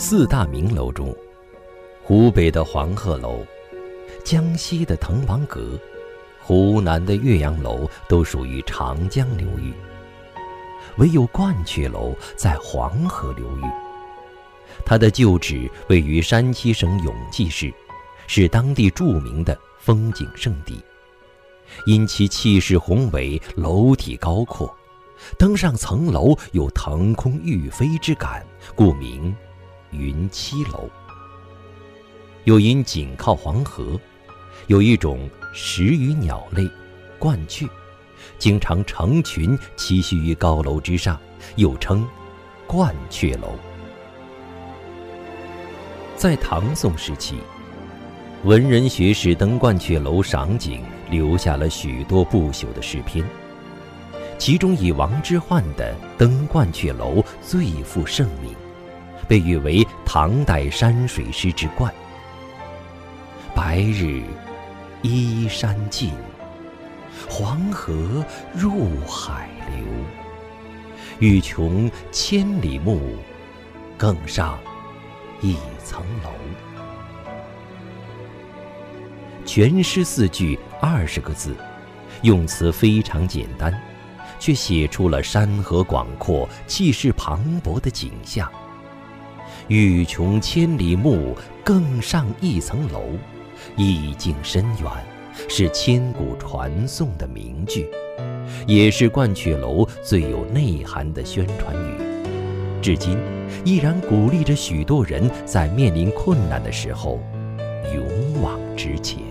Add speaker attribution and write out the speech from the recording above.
Speaker 1: 四大名楼中，湖北的黄鹤楼、江西的滕王阁、湖南的岳阳楼都属于长江流域，唯有鹳雀楼在黄河流域。它的旧址位于山西省永济市，是当地著名的风景胜地。因其气势宏伟，楼体高阔，登上层楼有腾空欲飞之感，故名云栖楼。又因紧靠黄河，有一种食鱼鸟类鹳雀，经常成群栖息于高楼之上，又称鹳雀楼。在唐宋时期，文人学士登鹳雀楼赏景，留下了许多不朽的诗篇，其中以王之涣的《登鹳雀楼》最负盛名，被誉为唐代山水诗之冠。白日依山尽，黄河入海流。欲穷千里目，更上一层楼。全诗4句20个字，用词非常简单，却写出了山河广阔、气势磅礴的景象。欲穷千里目，更上一层楼，意境深远，是千古传颂的名句，也是鹳雀楼最有内涵的宣传语，至今依然鼓励着许多人在面临困难的时候勇往直前。